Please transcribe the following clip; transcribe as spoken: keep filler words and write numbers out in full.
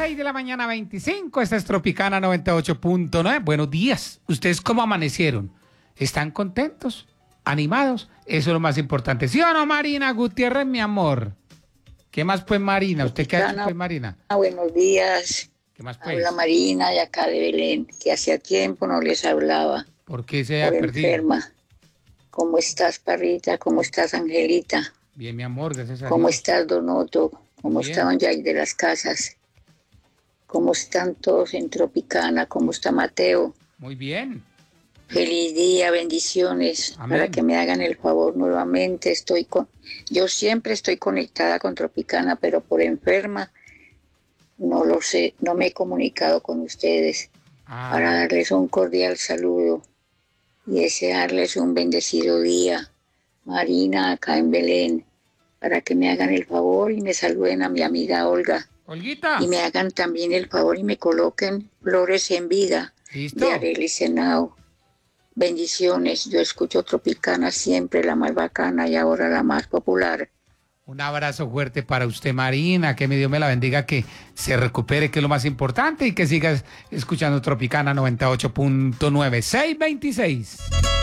seis de la mañana, veinticinco. Esta es Tropicana noventa y ocho punto nueve. Buenos días. ¿Ustedes cómo amanecieron? ¿Están contentos? ¿Animados? Eso es lo más importante. ¿Sí o no, Marina Gutiérrez, mi amor? ¿Qué más, pues, Marina? ¿Usted qué ha hecho, pues, Marina? Buenos días. ¿Qué más, pues? Habla Marina de acá de Belén, que hacía tiempo no les hablaba. ¿Por qué se ha Por perdido? enferma. ¿Cómo estás, Parrita? ¿Cómo estás, Angelita? Bien, mi amor, gracias a ¿Cómo Dios. estás, Donoto? ¿Cómo Bien. estaban ya ahí de las casas? ¿Cómo están todos en Tropicana? ¿Cómo está Mateo? Muy bien. Feliz día, bendiciones. Amén. Para que me hagan el favor nuevamente. Estoy con, yo siempre estoy conectada con Tropicana, pero por enferma no lo sé, no me he comunicado con ustedes. Ah, Para darles un cordial saludo y desearles un bendecido día. Marina, acá en Belén, para que me hagan el favor y me saluden a mi amiga Olga. Olguita. Y me hagan también el favor y me coloquen Flores en Vida ¿Listo? de Arely Senao. Bendiciones, yo escucho Tropicana siempre, la más bacana y ahora la más popular. Un abrazo fuerte para usted, Marina, que mi Dios me la bendiga, que se recupere, que es lo más importante, y que sigas escuchando Tropicana noventa y ocho punto nueve. seis veintiséis.